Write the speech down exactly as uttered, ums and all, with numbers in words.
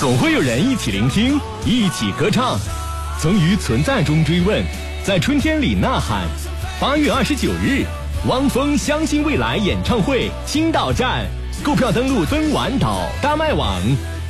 总会有人一起聆听，一起歌唱，曾于存在中追问，在春天里呐喊。八月二十九日，汪峰相信未来演唱会青岛站，购票登录分晚岛大麦网。